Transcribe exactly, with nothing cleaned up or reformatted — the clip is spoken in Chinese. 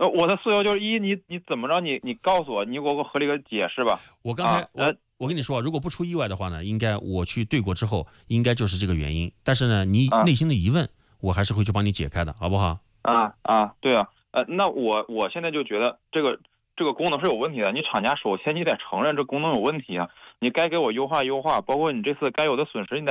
呃，我的诉求就是一，你你怎么着，你你告诉我，你给我个合理的解释吧。 我刚才、 啊、 我我跟你说，如果不出意外的话呢，应该我去对过之后，应该就是这个原因。但是呢，你内心的疑问，我还是会去帮你解开的，好不好？ 啊啊，对啊，呃，那我我现在就觉得这个这个功能是有问题的。你厂家首先你得承认这功能有问题啊，你该给我优化优化，包括你这次该有的损失你得。